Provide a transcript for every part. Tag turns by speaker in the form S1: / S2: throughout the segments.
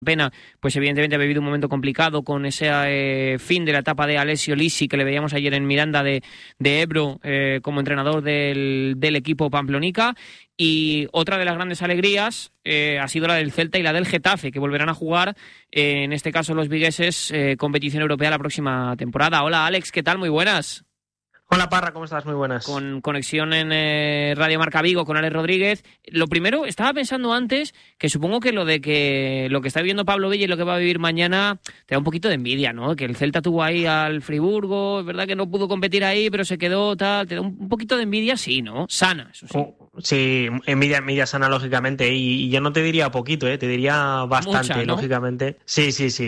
S1: Pena, pues evidentemente ha vivido un momento complicado con ese fin de la etapa de Alessio Lisi que le veíamos ayer en Miranda de Ebro como entrenador del equipo pamplonica. Y otra de las grandes alegrías ha sido la del Celta y la del Getafe, que volverán a jugar, en este caso los vigueses, competición europea la próxima temporada. Hola Alex, ¿qué tal? Muy buenas.
S2: Hola Parra, ¿cómo estás? Muy buenas.
S1: Con conexión en Radio Marca Vigo con Alex Rodríguez. Lo primero, estaba pensando antes que supongo que lo que está viviendo Pablo Villa y lo que va a vivir mañana te da un poquito de envidia, ¿no? Que el Celta tuvo ahí al Friburgo, es verdad que no pudo competir ahí, pero se quedó tal. Te da un poquito de envidia, sí, ¿no? Sana, eso sí.
S2: Sí, envidia sana, lógicamente, y yo no te diría poquito, te diría bastante,
S1: mucha, ¿no?
S2: Lógicamente. Sí.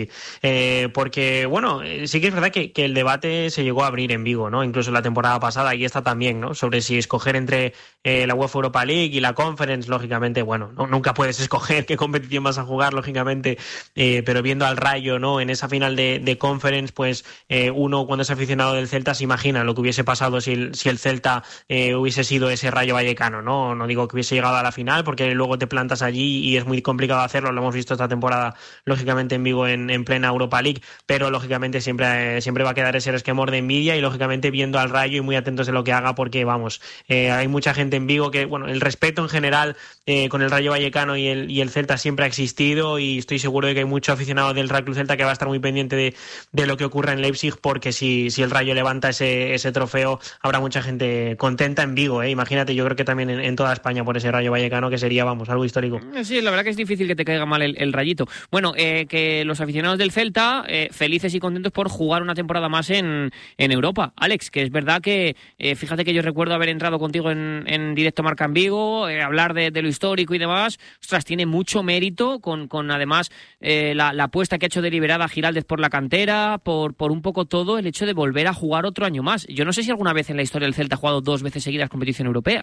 S2: Porque, bueno, sí que es verdad que el debate se llegó a abrir en Vigo, ¿no? Incluso la temporada pasada, y esta también, ¿no? Sobre si escoger entre la UEFA Europa League y la Conference, lógicamente, bueno, nunca puedes escoger qué competición vas a jugar, lógicamente, pero viendo al Rayo, ¿no? En esa final de Conference, pues uno, cuando es aficionado del Celta, se imagina lo que hubiese pasado si el Celta hubiese sido ese Rayo Vallecano, ¿no? No digo que hubiese llegado a la final, porque luego te plantas allí y es muy complicado hacerlo, lo hemos visto esta temporada, lógicamente, en Vigo en plena Europa League, pero lógicamente siempre va a quedar ese resquemor de envidia, y lógicamente viendo al Rayo y muy atentos de lo que haga, porque vamos, hay mucha gente en Vigo que, bueno, el respeto en general con el Rayo Vallecano y el Celta siempre ha existido, y estoy seguro de que hay mucho aficionado del Real Club Celta que va a estar muy pendiente de lo que ocurra en Leipzig, porque si el Rayo levanta ese trofeo, habrá mucha gente contenta en Vigo, imagínate, yo creo que también en toda España por ese Rayo Vallecano, que sería, vamos, algo histórico.
S1: Sí, la verdad que es difícil que te caiga mal el Rayito. Bueno, que los aficionados del Celta, felices y contentos por jugar una temporada más en Europa. Alex, que es verdad que, fíjate que yo recuerdo haber entrado contigo en directo Marca en Vigo, hablar de lo histórico y demás. Ostras, tiene mucho mérito con además la apuesta que ha hecho deliberada Giraldez por la cantera, por un poco todo, el hecho de volver a jugar otro año más. Yo no sé si alguna vez en la historia del Celta ha jugado 2 veces seguidas competición europea.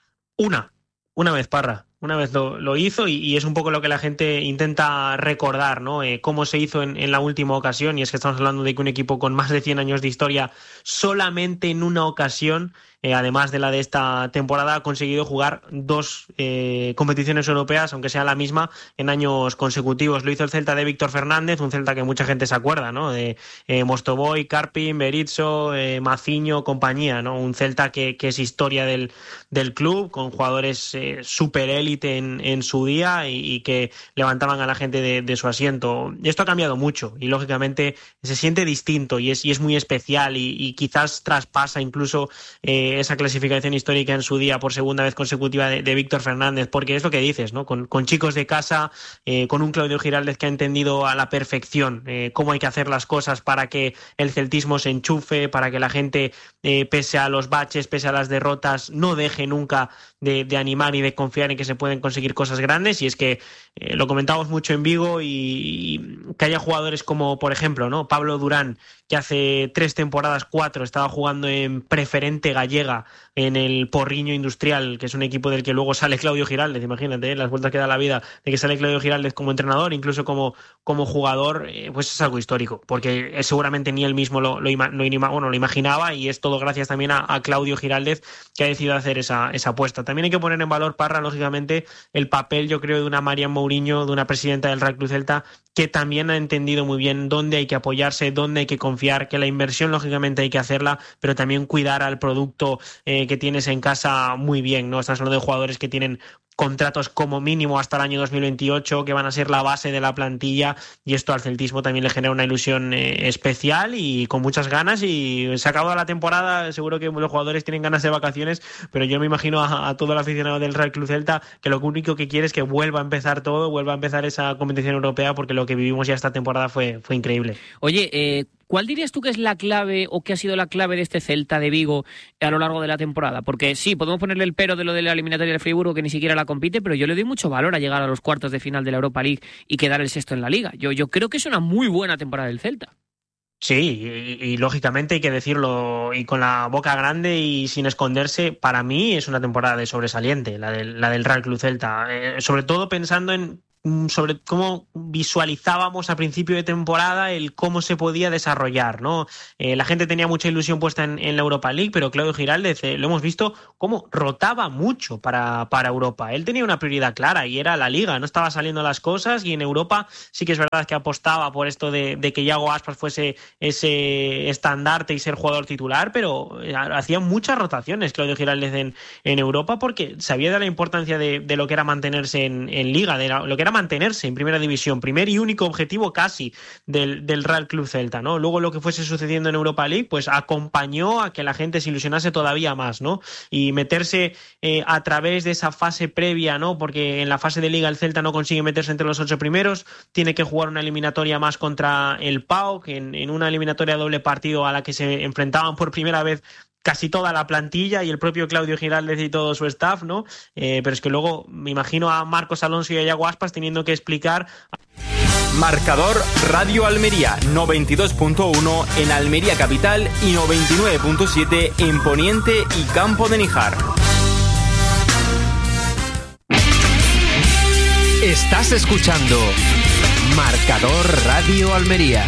S2: Una vez, Parra. Una vez lo hizo, y es un poco lo que la gente intenta recordar, ¿no? Cómo se hizo en la última ocasión, y es que estamos hablando de que un equipo con más de 100 años de historia solamente en una ocasión, además de la de esta temporada, ha conseguido jugar 2 competiciones europeas, aunque sea la misma, en años consecutivos. Lo hizo el Celta de Víctor Fernández, un Celta que mucha gente se acuerda, ¿no? De Mostovoy, Karpin, Berizzo, Maciño, compañía, ¿no? Un Celta que es historia del club, con jugadores super élite en su día, y que levantaban a la gente de su asiento. Esto ha cambiado mucho, y lógicamente se siente distinto, y es muy especial, y quizás traspasa incluso esa clasificación histórica en su día por segunda vez consecutiva de Víctor Fernández, porque es lo que dices, ¿no? Con chicos de casa, con un Claudio Giraldez que ha entendido a la perfección cómo hay que hacer las cosas para que el celtismo se enchufe, para que la gente, pese a los baches, pese a las derrotas, no deje nunca de animar y de confiar en que se pueden conseguir cosas grandes. Y es que lo comentamos mucho en Vigo, y que haya jugadores como, por ejemplo, ¿no? Pablo Durán, que hace 3 temporadas, 4, estaba jugando en Preferente Gallega, en el Porriño Industrial, que es un equipo del que luego sale Claudio Giraldez. Imagínate, las vueltas que da la vida de que sale Claudio Giraldez como entrenador, incluso como jugador, pues es algo histórico, porque seguramente ni él mismo lo imaginaba, y es todo gracias también a Claudio Giraldez, que ha decidido hacer esa apuesta. También hay que poner en valor, Parra, lógicamente, el papel, yo creo, de una Marian Mourinho, de una presidenta del Real Club Celta, que también ha entendido muy bien dónde hay que apoyarse, dónde hay que confiar, que la inversión lógicamente hay que hacerla, pero también cuidar al producto que tienes en casa muy bien, ¿no? Estás hablando de jugadores que tienen contratos como mínimo hasta el año 2028, que van a ser la base de la plantilla, y esto al celtismo también le genera una ilusión especial, y con muchas ganas. Y se ha acabado la temporada, seguro que los jugadores tienen ganas de vacaciones, pero yo me imagino a todo el aficionado del Real Club Celta que lo único que quiere es que vuelva a empezar todo, vuelva a empezar esa competición europea, porque lo que vivimos ya esta temporada fue increíble.
S1: Oye, ¿cuál dirías tú que es la clave, o que ha sido la clave de este Celta de Vigo a lo largo de la temporada? Porque sí, podemos ponerle el pero de lo de la eliminatoria del Friburgo, que ni siquiera la compite, pero yo le doy mucho valor a llegar a los cuartos de final de la Europa League y quedar el sexto en la Liga. Yo creo que es una muy buena temporada del Celta.
S2: Sí, y lógicamente hay que decirlo, y con la boca grande y sin esconderse, para mí es una temporada de sobresaliente, la del Real Club Celta, sobre todo pensando en sobre cómo visualizábamos a principio de temporada el cómo se podía desarrollar, ¿no? La gente tenía mucha ilusión puesta en la Europa League, pero Claudio Giraldez, lo hemos visto, cómo rotaba mucho para Europa. Él tenía una prioridad clara y era la Liga, no estaba saliendo las cosas, y en Europa sí que es verdad que apostaba por esto de que Iago Aspas fuese ese estandarte y ser jugador titular, pero hacía muchas rotaciones Claudio Giraldez en Europa, porque sabía de la importancia de lo que era mantenerse en Liga, de lo que era mantenerse en Primera División, primer y único objetivo casi del Real Club Celta, ¿no? Luego lo que fuese sucediendo en Europa League pues acompañó a que la gente se ilusionase todavía más, ¿no? Y meterse a través de esa fase previa, ¿no? Porque en la fase de Liga el Celta no consigue meterse entre los 8 primeros, tiene que jugar una eliminatoria más contra el PAOK, en una eliminatoria doble partido a la que se enfrentaban por primera vez casi toda la plantilla y el propio Claudio Giraldez y todo su staff, ¿no? Pero es que luego me imagino a Marcos Alonso y a Iago Aspas teniendo que explicar.
S3: Marcador Radio Almería 92.1 en Almería Capital y 99.7 en Poniente y Campo de Níjar.
S4: Estás escuchando Marcador Radio Almería.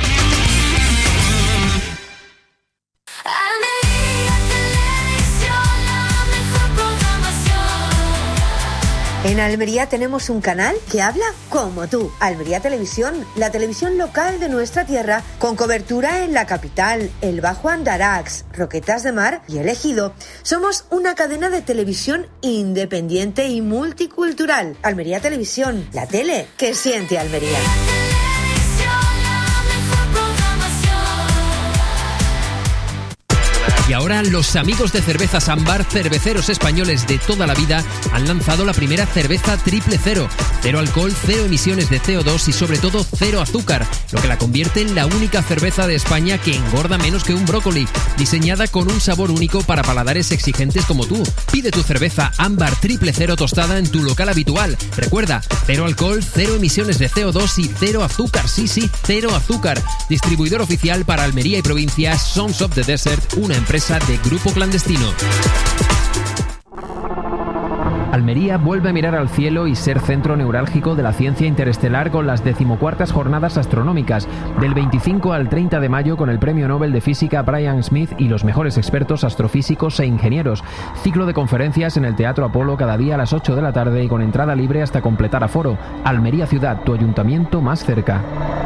S5: En Almería tenemos un canal que habla como tú. Almería Televisión, la televisión local de nuestra tierra, con cobertura en la capital, el Bajo Andarax, Roquetas de Mar y El Ejido. Somos una cadena de televisión independiente y multicultural. Almería Televisión, la tele que siente Almería.
S6: Y ahora los amigos de Cervezas Ámbar, cerveceros españoles de toda la vida, han lanzado la primera cerveza triple cero. Cero alcohol, cero emisiones de CO2 y sobre todo cero azúcar, lo que la convierte en la única cerveza de España que engorda menos que un brócoli, diseñada con un sabor único para paladares exigentes como tú. Pide tu cerveza Ámbar triple cero tostada en tu local habitual. Recuerda, cero alcohol, cero emisiones de CO2 y cero azúcar. Sí, cero azúcar. Distribuidor oficial para Almería y provincias, Sons of the Desert, una empresa de Grupo Clandestino. Almería vuelve a mirar al cielo y ser centro neurálgico de la ciencia interestelar con las 14ª Jornadas Astronómicas, del 25 al 30 de mayo con el Premio Nobel de Física Brian Smith y los mejores expertos astrofísicos e ingenieros. Ciclo de conferencias en el Teatro Apolo cada día a las 8 de la tarde y con entrada libre hasta completar aforo. Almería Ciudad, tu ayuntamiento más cerca.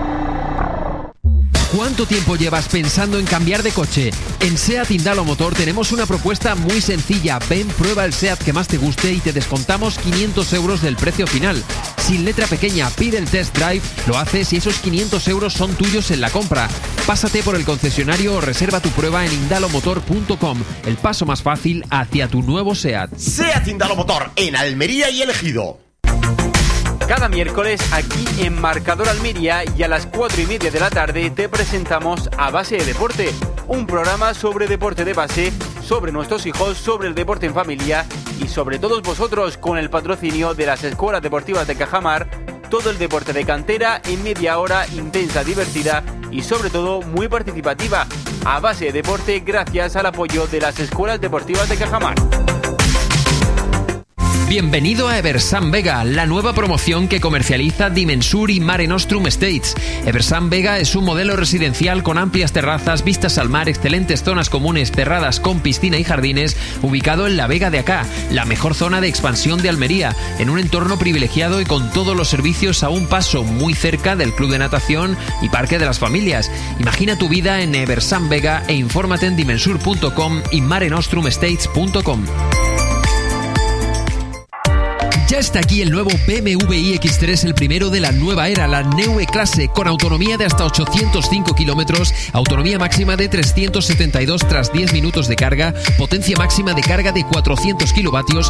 S6: ¿Cuánto tiempo llevas pensando en cambiar de coche? En SEAT Indalo Motor tenemos una propuesta muy sencilla. Ven, prueba el SEAT que más te guste y te descontamos 500 euros del precio final. Sin letra pequeña, pide el test drive, lo haces y esos 500 euros son tuyos en la compra. Pásate por el concesionario o reserva tu prueba en indalomotor.com. El paso más fácil hacia tu nuevo SEAT.
S7: SEAT Indalo Motor en Almería y El Ejido.
S3: Cada miércoles aquí en Marcador Almería y a las 4:30 de la tarde te presentamos A Base de Deporte, un programa sobre deporte de base, sobre nuestros hijos, sobre el deporte en familia y sobre todos vosotros, con el patrocinio de las escuelas deportivas de Cajamar. Todo el deporte de cantera en media hora intensa, divertida y sobre todo muy participativa. A Base de Deporte gracias al apoyo de las escuelas deportivas de Cajamar.
S6: Bienvenido a Eversan Vega, la nueva promoción que comercializa Dimensur y Mare Nostrum Estates. Eversan Vega es un modelo residencial con amplias terrazas, vistas al mar, excelentes zonas comunes cerradas con piscina y jardines, ubicado en la Vega de Acá, la mejor zona de expansión de Almería, en un entorno privilegiado y con todos los servicios a un paso, muy cerca del club de natación y parque de las familias. Imagina tu vida en Eversan Vega e infórmate en dimensur.com y marenostrumestates.com. Ya está aquí el nuevo BMW iX3, el primero de la nueva era, la Neue Klasse, con autonomía de hasta 805 kilómetros, autonomía máxima de 372 tras 10 minutos de carga, potencia máxima de carga de 400 kilovatios